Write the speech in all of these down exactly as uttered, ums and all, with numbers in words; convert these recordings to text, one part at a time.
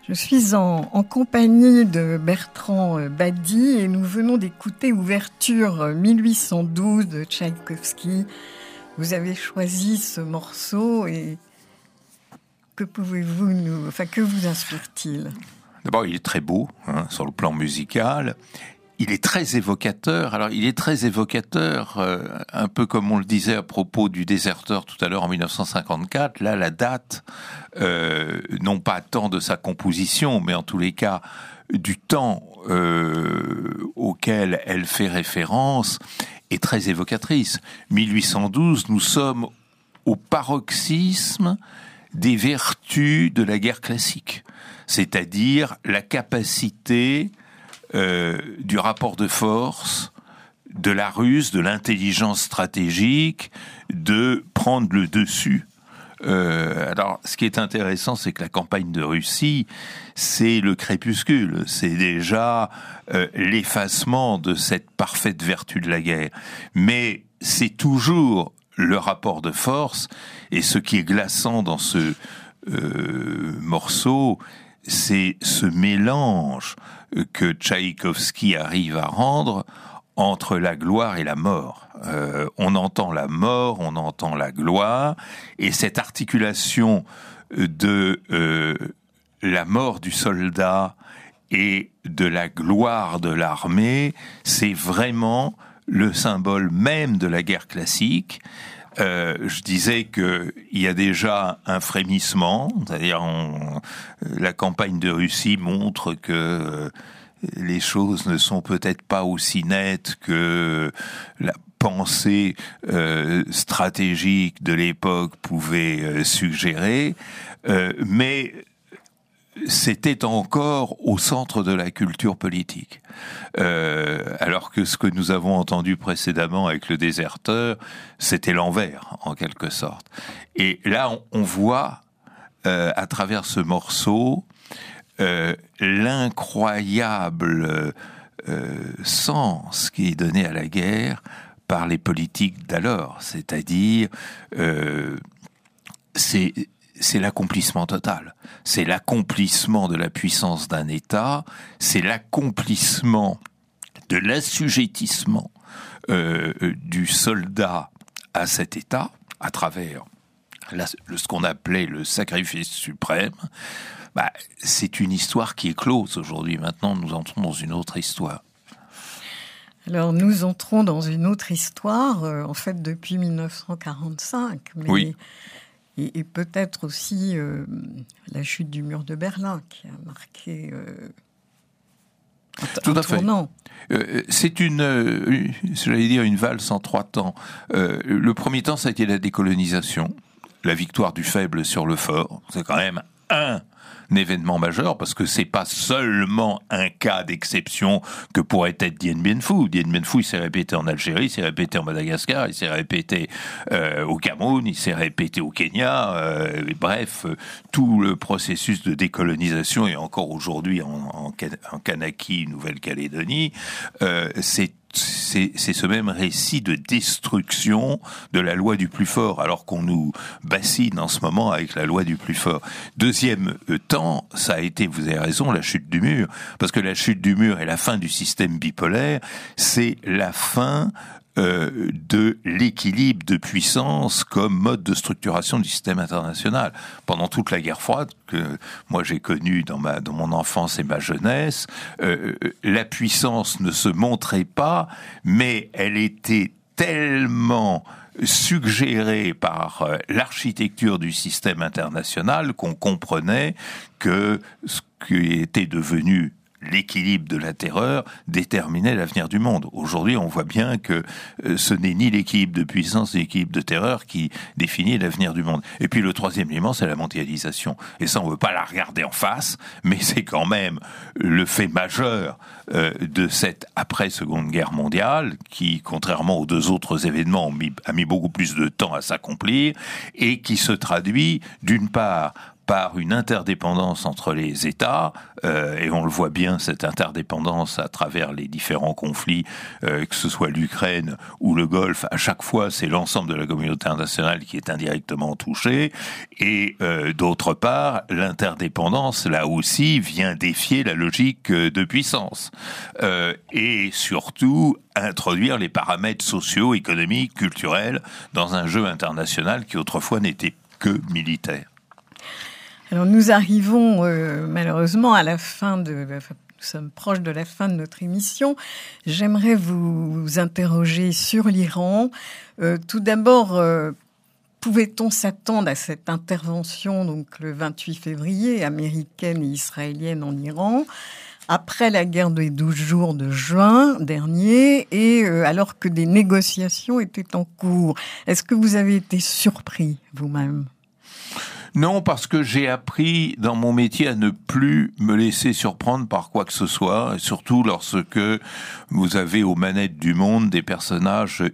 Je suis en, en compagnie de Bertrand Badi et nous venons d'écouter Ouverture mille huit cent douze de Tchaïkovski. Vous avez choisi ce morceau et que pouvez-vous nous, enfin que vous inspire-t-il ? D'abord, il est très beau hein, sur le plan musical. Il est très évocateur. Alors, il est très évocateur, euh, un peu comme on le disait à propos du Déserteur tout à l'heure en dix-neuf cent cinquante-quatre. Là, la date, euh, non pas tant de sa composition, mais en tous les cas du temps euh, auquel elle fait référence, est très évocatrice. mille huit cent douze, nous sommes au paroxysme des vertus de la guerre classique, c'est-à-dire la capacité Euh, du rapport de force, de la ruse, de l'intelligence stratégique, de prendre le dessus. Euh, alors, ce qui est intéressant, c'est que la campagne de Russie, c'est le crépuscule, c'est déjà euh, l'effacement de cette parfaite vertu de la guerre. Mais c'est toujours le rapport de force, et ce qui est glaçant dans ce euh, morceau, c'est ce mélange que Tchaïkovski arrive à rendre entre la gloire et la mort. Euh, on entend la mort, on entend la gloire, et cette articulation de euh, la mort du soldat et de la gloire de l'armée, c'est vraiment le symbole même de la guerre classique. Euh, je disais que il y a déjà un frémissement, c'est-à-dire on, la campagne de Russie montre que euh, les choses ne sont peut-être pas aussi nettes que la pensée euh, stratégique de l'époque pouvait euh, suggérer, euh, mais c'était encore au centre de la culture politique. Euh, alors que ce que nous avons entendu précédemment avec le Déserteur, c'était l'envers, en quelque sorte. Et là, on, on voit, euh, à travers ce morceau, euh, l'incroyable euh, sens qui est donné à la guerre par les politiques d'alors. C'est-à-dire, euh, c'est... c'est l'accomplissement total. C'est l'accomplissement de la puissance d'un État, c'est l'accomplissement de l'assujettissement euh, du soldat à cet État, à travers la, le, ce qu'on appelait le sacrifice suprême. Bah, c'est une histoire qui est close aujourd'hui. Maintenant, nous entrons dans une autre histoire. Alors, nous entrons dans une autre histoire, euh, en fait, depuis dix-neuf cent quarante-cinq. Mais... Oui. Et, et peut-être aussi euh, la chute du mur de Berlin qui a marqué euh, un, Tout un à tournant. fait. Euh, c'est une, euh, j'allais dire une valse en trois temps. Euh, le premier temps, ça a été la décolonisation, la victoire du faible sur le fort. C'est quand même un événement majeur, parce que c'est pas seulement un cas d'exception que pourrait être Dien Bien Phu. Dien Bien Phu, il s'est répété en Algérie, il s'est répété en Madagascar, il s'est répété euh, au Cameroun, il s'est répété au Kenya. Euh, et bref, euh, tout le processus de décolonisation, et encore aujourd'hui en, en, en Kanaki, Nouvelle-Calédonie, euh, c'est C'est, c'est ce même récit de destruction de la loi du plus fort, alors qu'on nous bassine en ce moment avec la loi du plus fort. Deuxième temps, ça a été, vous avez raison, la chute du mur, parce que la chute du mur et la fin du système bipolaire, c'est la fin Euh, de l'équilibre de puissance comme mode de structuration du système international. Pendant toute la guerre froide, que moi j'ai connue dans, ma, dans mon enfance et ma jeunesse, euh, la puissance ne se montrait pas, mais elle était tellement suggérée par euh, l'architecture du système international qu'on comprenait que ce qui était devenu l'équilibre de la terreur déterminait l'avenir du monde. Aujourd'hui, on voit bien que euh, ce n'est ni l'équilibre de puissance ni l'équilibre de terreur qui définit l'avenir du monde. Et puis le troisième élément, c'est la mondialisation. Et ça, on ne veut pas la regarder en face, mais c'est quand même le fait majeur euh, de cette après-seconde guerre mondiale qui, contrairement aux deux autres événements, a mis, a mis beaucoup plus de temps à s'accomplir et qui se traduit, d'une part, par une interdépendance entre les États, euh, et on le voit bien, cette interdépendance à travers les différents conflits, euh, que ce soit l'Ukraine ou le Golfe, à chaque fois c'est l'ensemble de la communauté internationale qui est indirectement touchée, et euh, d'autre part, l'interdépendance, là aussi, vient défier la logique de puissance, euh, et surtout introduire les paramètres sociaux, économiques, culturels dans un jeu international qui autrefois n'était que militaire. Alors nous arrivons euh, malheureusement à la fin de... Enfin, nous sommes proches de la fin de notre émission. J'aimerais vous, vous interroger sur l'Iran. Euh, tout d'abord, euh, pouvait-on s'attendre à cette intervention, donc le vingt-huit février, américaine et israélienne en Iran, après la guerre des douze jours de juin dernier, et euh, alors que des négociations étaient en cours? Est-ce que vous avez été surpris vous-même? Non, parce que j'ai appris dans mon métier à ne plus me laisser surprendre par quoi que ce soit, surtout lorsque vous avez aux manettes du monde des personnages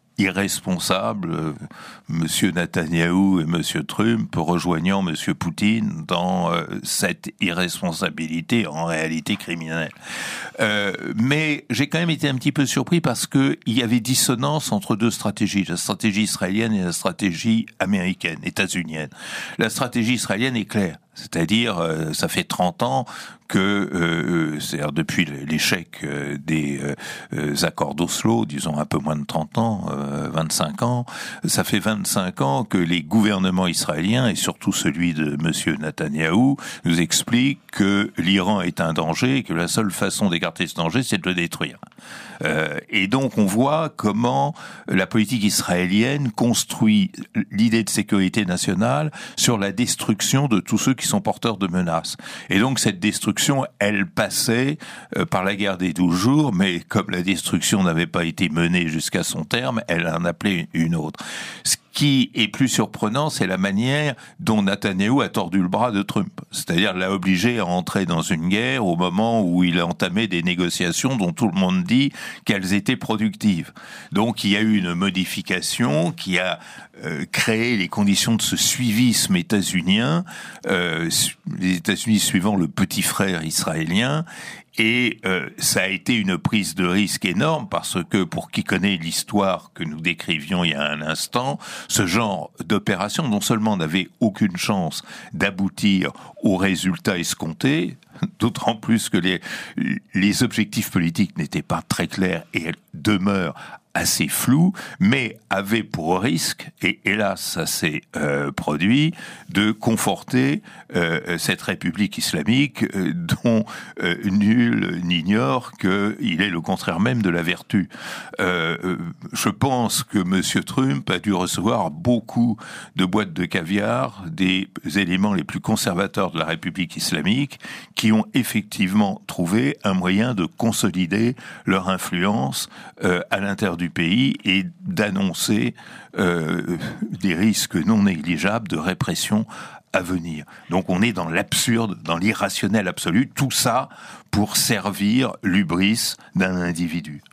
irresponsables, Monsieur Netanyahou et Monsieur Trump, rejoignant Monsieur Poutine dans euh, cette irresponsabilité en réalité criminelle. Euh, mais j'ai quand même été un petit peu surpris parce que il y avait dissonance entre deux stratégies, la stratégie israélienne et la stratégie américaine, états-unienne. La stratégie israélienne est claire. C'est-à-dire, euh, ça fait trente ans que, euh, c'est-à-dire depuis l'échec euh, des euh, accords d'Oslo, disons un peu moins de trente ans, euh, vingt-cinq ans, ça fait vingt-cinq ans que les gouvernements israéliens, et surtout celui de Monsieur Netanyahou, nous expliquent que l'Iran est un danger et que la seule façon d'écarter ce danger, c'est de le détruire. Euh, et donc on voit comment la politique israélienne construit l'idée de sécurité nationale sur la destruction de tous ceux qui sont porteurs de menaces. Et donc cette destruction, elle passait euh, par la guerre des douze jours, mais comme la destruction n'avait pas été menée jusqu'à son terme, elle en appelait une autre. Ce qui est plus surprenant, c'est la manière dont Netanyahou a tordu le bras de Trump. C'est-à-dire l'a obligé à entrer dans une guerre au moment où il a entamé des négociations dont tout le monde dit qu'elles étaient productives. Donc il y a eu une modification qui a euh, créé les conditions de ce suivisme états-unien, euh, les États-Unis suivant le petit frère israélien. Et euh, ça a été une prise de risque énorme parce que, pour qui connaît l'histoire que nous décrivions il y a un instant, ce genre d'opération non seulement n'avait aucune chance d'aboutir aux résultats escomptés, d'autant plus que les, les objectifs politiques n'étaient pas très clairs et elles demeurent assez flou, mais avait pour risque, et hélas ça s'est euh, produit, de conforter euh, cette République islamique euh, dont euh, nul n'ignore qu'il est le contraire même de la vertu. Euh, je pense que Monsieur Trump a dû recevoir beaucoup de boîtes de caviar des éléments les plus conservateurs de la République islamique qui ont effectivement trouvé un moyen de consolider leur influence euh, à l'intérieur du pays et d'annoncer euh, des risques non négligeables de répression à venir. Donc on est dans l'absurde, dans l'irrationnel absolu, tout ça pour servir l'hubris d'un individu.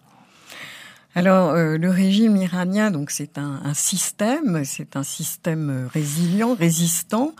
Alors, euh, le régime iranien, donc c'est un, un système, c'est un système résilient, résistant.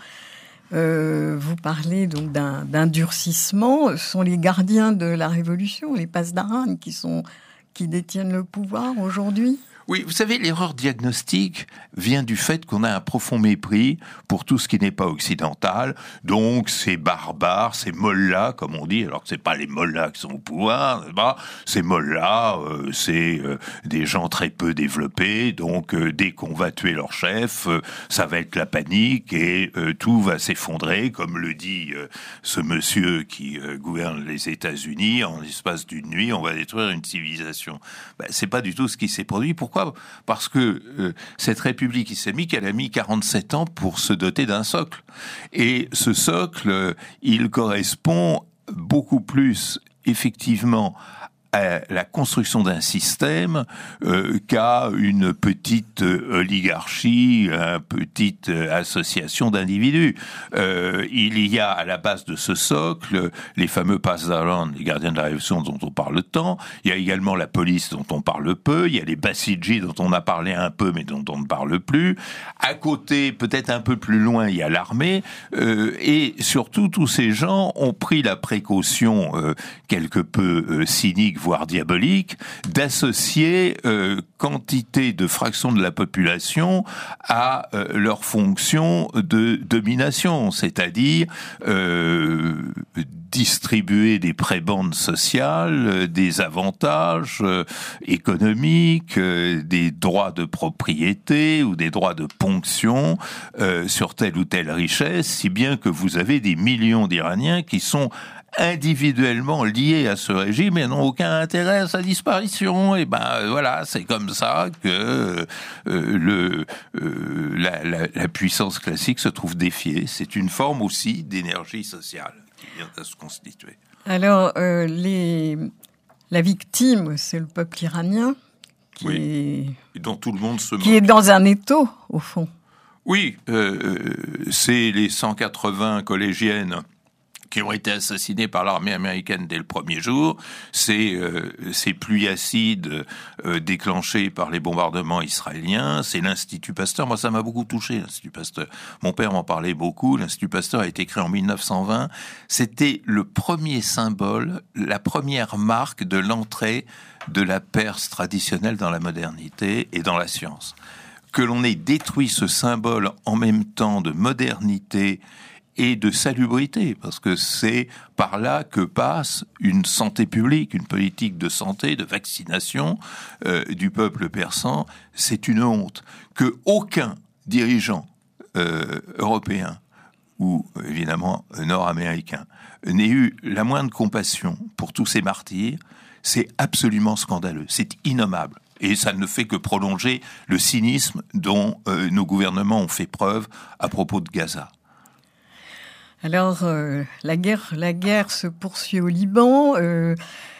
Euh, vous parlez donc d'un, d'un durcissement. Ce sont les gardiens de la révolution, les Pasdaran, qui sont qui détiennent le pouvoir aujourd'hui? Oui, vous savez, l'erreur diagnostique vient du fait qu'on a un profond mépris pour tout ce qui n'est pas occidental. Donc, ces barbares, ces mollahs, comme on dit, alors que c'est pas les mollahs qui sont au pouvoir, bah, ces mollahs, euh, c'est euh, des gens très peu développés. Donc, euh, dès qu'on va tuer leur chef, euh, ça va être la panique et euh, tout va s'effondrer, comme le dit euh, ce monsieur qui euh, gouverne les États-Unis. En l'espace d'une nuit, on va détruire une civilisation. Bah, c'est pas du tout ce qui s'est produit. Pourquoi ? Parce que euh, cette République islamique, elle a mis quarante-sept ans pour se doter d'un socle. Et ce socle, euh, il correspond beaucoup plus, effectivement, à la construction d'un système euh, qu'à une petite oligarchie, une petite association d'individus. Euh, il y a à la base de ce socle les fameux Pasdaran, les gardiens de la révolution dont on parle tant. Il y a également la police dont on parle peu. Il y a les Basiji dont on a parlé un peu mais dont on ne parle plus. À côté, peut-être un peu plus loin, il y a l'armée. Euh, et surtout, tous ces gens ont pris la précaution euh, quelque peu euh, cynique, voire diabolique, d'associer euh, quantité de fractions de la population à euh, leur fonction de domination, c'est-à-dire euh, distribuer des prébendes sociales, euh, des avantages euh, économiques, euh, des droits de propriété ou des droits de ponction euh, sur telle ou telle richesse, si bien que vous avez des millions d'Iraniens qui sont individuellement liés à ce régime et n'ont aucun intérêt à sa disparition. Et ben voilà, c'est comme ça que euh, le euh, la, la, la puissance classique se trouve défiée. C'est une forme aussi d'énergie sociale qui vient à se constituer. Alors euh, les la victime, c'est le peuple iranien qui oui. est et dont tout le monde se moque. Qui est dans un étau au fond. Oui, euh, c'est les cent quatre-vingts collégiennes qui ont été assassinés par l'armée américaine dès le premier jour. C'est euh, ces pluies acides euh, déclenchées par les bombardements israéliens. C'est l'Institut Pasteur. Moi, ça m'a beaucoup touché, l'Institut Pasteur. Mon père m'en parlait beaucoup. L'Institut Pasteur a été créé en mille neuf cent vingt. C'était le premier symbole, la première marque de l'entrée de la Perse traditionnelle dans la modernité et dans la science. Que l'on ait détruit ce symbole en même temps de modernité et de salubrité, parce que c'est par là que passe une santé publique, une politique de santé, de vaccination euh, du peuple persan. C'est une honte que aucun dirigeant euh, européen ou évidemment nord-américain n'ait eu la moindre compassion pour tous ces martyrs. C'est absolument scandaleux, c'est innommable. Et ça ne fait que prolonger le cynisme dont euh, nos gouvernements ont fait preuve à propos de Gaza. Alors, euh, la guerre, la guerre se poursuit au Liban. Euh,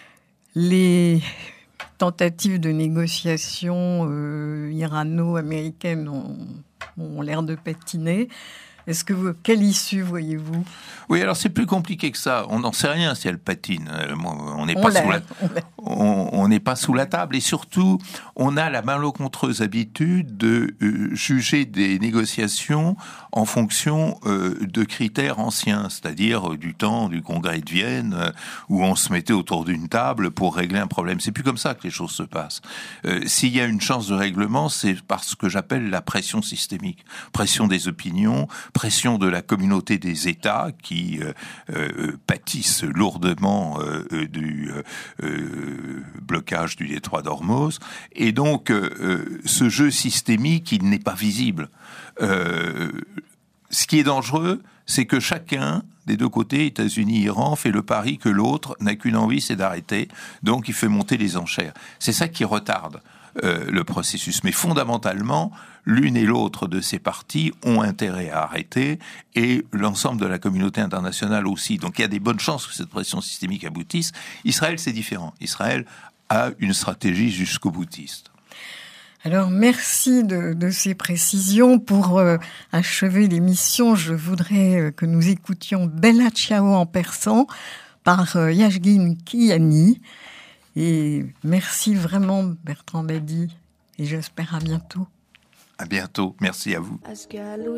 les tentatives de négociation euh, irano-américaines ont, ont l'air de patiner. Est-ce que vous, quelle issue voyez-vous ? Oui, alors c'est plus compliqué que ça. On n'en sait rien si elle patine. On n'est pas, on n'est pas sous la table. Et surtout, on a la malencontreuse habitude de euh, juger des négociations en fonction euh, de critères anciens, c'est-à-dire euh, du temps du Congrès de Vienne, euh, où on se mettait autour d'une table pour régler un problème. C'est plus comme ça que les choses se passent. Euh, s'il y a une chance de règlement, c'est par ce que j'appelle la pression systémique. Pression des opinions, pression de la communauté des États qui euh, euh, pâtissent lourdement euh, du euh, blocage du détroit d'Ormuz. Et donc, euh, ce jeu systémique, il n'est pas visible. Euh, ce qui est dangereux, c'est que chacun des deux côtés, États-Unis, Iran, fait le pari que l'autre n'a qu'une envie, c'est d'arrêter. Donc, il fait monter les enchères. C'est ça qui retarde euh, le processus. Mais fondamentalement, l'une et l'autre de ces parties ont intérêt à arrêter et l'ensemble de la communauté internationale aussi. Donc, il y a des bonnes chances que cette pression systémique aboutisse. Israël, c'est différent. Israël a une stratégie jusqu'au boutiste. Alors, merci de, de ces précisions. Pour euh, achever l'émission, je voudrais euh, que nous écoutions Bella Ciao en persan par euh, Yashgin Kiani. Et merci vraiment, Bertrand Badi. Et j'espère à bientôt. À bientôt. Merci à vous.